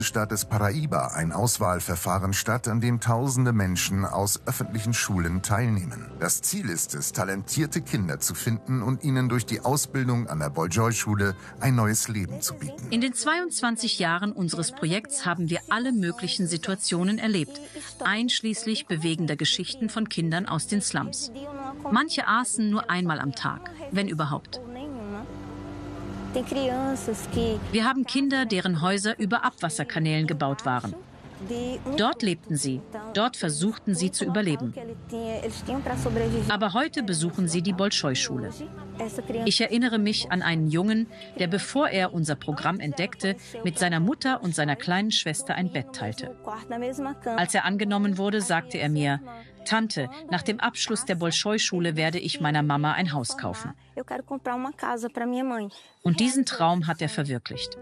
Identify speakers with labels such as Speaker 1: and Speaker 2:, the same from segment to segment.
Speaker 1: Staates Paraíba ein Auswahlverfahren statt, an dem tausende Menschen aus öffentlichen Schulen teilnehmen. Das Ziel ist es, talentierte Kinder zu finden und ihnen durch die Ausbildung an der Bolshoi-Schule ein neues Leben zu bieten.
Speaker 2: In den 22 Jahren unseres Projekts haben wir alle möglichen Situationen erlebt, einschließlich bewegender Geschichten von Kindern aus den Slums. Manche aßen nur einmal am Tag, wenn überhaupt. Wir haben Kinder, deren Häuser über Abwasserkanälen gebaut waren. Dort lebten sie, dort versuchten sie zu überleben. Aber heute besuchen sie die Bolshoi-Schule. Ich erinnere mich an einen Jungen, der, bevor er unser Programm entdeckte, mit seiner Mutter und seiner kleinen Schwester ein Bett teilte. Als er angenommen wurde, sagte er mir: Tante, nach dem Abschluss der Bolshoi-Schule werde ich meiner Mama ein Haus kaufen. Und diesen Traum hat er verwirklicht.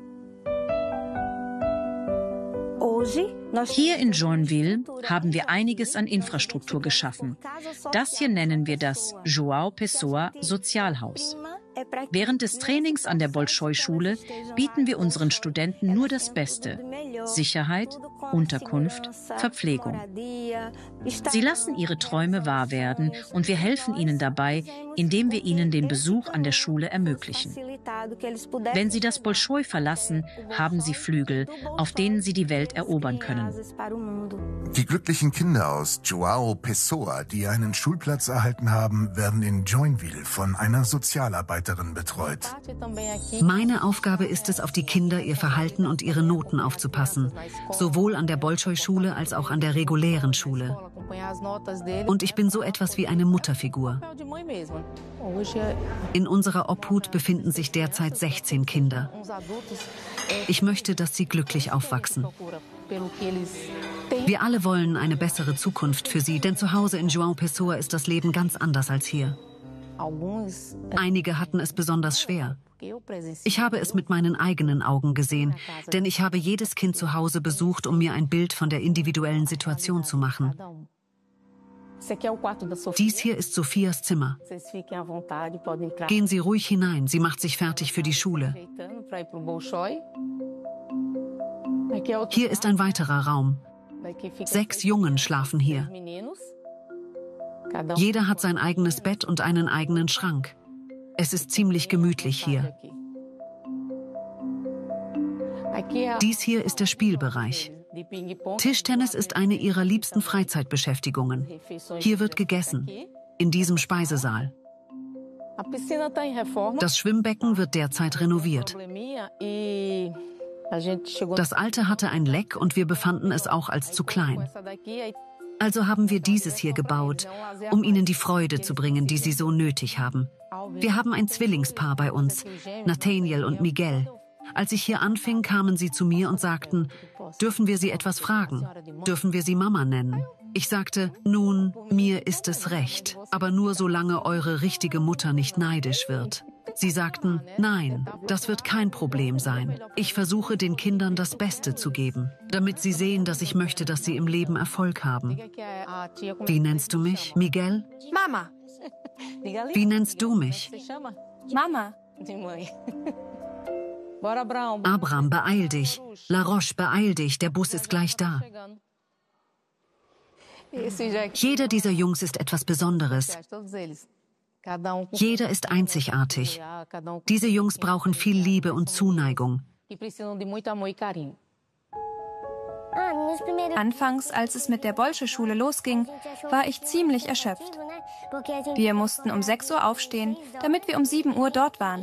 Speaker 2: Hier in Joinville haben wir einiges an Infrastruktur geschaffen. Das hier nennen wir das João Pessoa Sozialhaus. Während des Trainings an der Bolshoi-Schule bieten wir unseren Studenten nur das Beste: Sicherheit, Unterkunft, Verpflegung. Sie lassen ihre Träume wahr werden und wir helfen ihnen dabei, indem wir ihnen den Besuch an der Schule ermöglichen. Wenn sie das Bolshoi verlassen, haben sie Flügel, auf denen sie die Welt erobern können.
Speaker 1: Die glücklichen Kinder aus João Pessoa, die einen Schulplatz erhalten haben, werden in Joinville von einer Sozialarbeiterin betreut.
Speaker 3: Meine Aufgabe ist es, auf die Kinder, ihr Verhalten und ihre Noten aufzupassen, sowohl an der Bolshoi-Schule als auch an der regulären Schule. Und ich bin so etwas wie eine Mutterfigur. In unserer Obhut befinden sich derzeit 16 Kinder. Ich möchte, dass sie glücklich aufwachsen. Wir alle wollen eine bessere Zukunft für sie, denn zu Hause in João Pessoa ist das Leben ganz anders als hier. Einige hatten es besonders schwer. Ich habe es mit meinen eigenen Augen gesehen, denn ich habe jedes Kind zu Hause besucht, um mir ein Bild von der individuellen Situation zu machen. Dies hier ist Sophias Zimmer. Gehen Sie ruhig hinein, sie macht sich fertig für die Schule. Hier ist ein weiterer Raum. 6 Jungen schlafen hier. Jeder hat sein eigenes Bett und einen eigenen Schrank. Es ist ziemlich gemütlich hier. Dies hier ist der Spielbereich. Tischtennis ist eine ihrer liebsten Freizeitbeschäftigungen. Hier wird gegessen, in diesem Speisesaal. Das Schwimmbecken wird derzeit renoviert. Das alte hatte ein Leck und wir befanden es auch als zu klein. Also haben wir dieses hier gebaut, um ihnen die Freude zu bringen, die sie so nötig haben. Wir haben ein Zwillingspaar bei uns, Nathaniel und Miguel. Als ich hier anfing, kamen sie zu mir und sagten: Dürfen wir Sie etwas fragen? Dürfen wir Sie Mama nennen? Ich sagte: Nun, mir ist es recht, aber nur solange eure richtige Mutter nicht neidisch wird. Sie sagten: Nein, das wird kein Problem sein. Ich versuche den Kindern das Beste zu geben, damit sie sehen, dass ich möchte, dass sie im Leben Erfolg haben. Wie nennst du mich, Miguel?
Speaker 4: Mama.
Speaker 3: Wie nennst du mich?
Speaker 4: Mama.
Speaker 3: Abraham, beeil dich. La Roche, beeil dich, der Bus ist gleich da. Jeder dieser Jungs ist etwas Besonderes. Jeder ist einzigartig. Diese Jungs brauchen viel Liebe und Zuneigung.
Speaker 5: Anfangs, als es mit der Bolshoi-Schule losging, war ich ziemlich erschöpft. Wir mussten um 6 Uhr aufstehen, damit wir um 7 Uhr dort waren.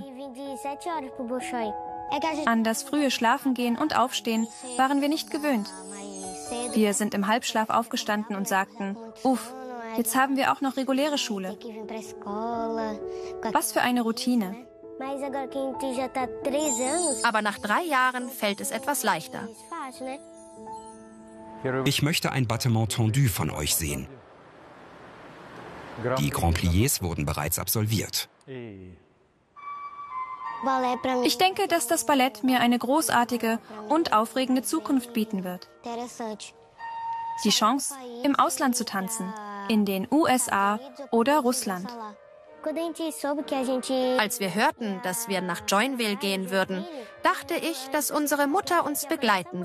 Speaker 5: An das frühe Schlafengehen und Aufstehen waren wir nicht gewöhnt. Wir sind im Halbschlaf aufgestanden und sagten: Uff, jetzt haben wir auch noch reguläre Schule. Was für eine Routine.
Speaker 4: Aber nach 3 Jahren fällt es etwas leichter.
Speaker 6: Ich möchte ein Battement tendu von euch sehen. Die Grand Pliés wurden bereits absolviert.
Speaker 5: Ich denke, dass das Ballett mir eine großartige und aufregende Zukunft bieten wird. Die Chance, im Ausland zu tanzen, in den USA oder Russland.
Speaker 4: Als wir hörten, dass wir nach Joinville gehen würden, dachte ich, dass unsere Mutter uns begleiten